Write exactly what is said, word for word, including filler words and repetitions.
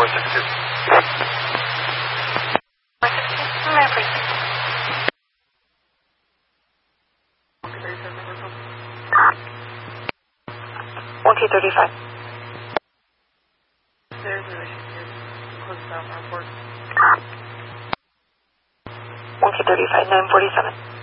sixty-two. one two thirty-five. There's a close down airport. one two thirty-five, nine forty-seven.